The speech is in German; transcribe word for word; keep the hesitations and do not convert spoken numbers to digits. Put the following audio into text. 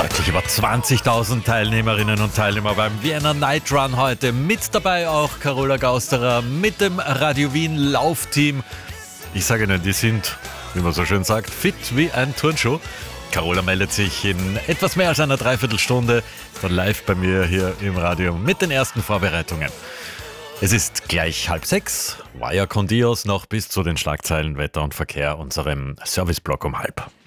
Deutlich über zwanzigtausend Teilnehmerinnen und Teilnehmer beim Vienna Night Run heute. Mit dabei auch Carola Gausterer mit dem Radio Wien Laufteam. Ich sage Ihnen, die sind, wie man so schön sagt, fit wie ein Turnschuh. Carola meldet sich in etwas mehr als einer Dreiviertelstunde dann live bei mir hier im Radio mit den ersten Vorbereitungen. Es ist gleich halb sechs. Vaya con Dios noch bis zu den Schlagzeilen Wetter und Verkehr, unserem Serviceblock um halb.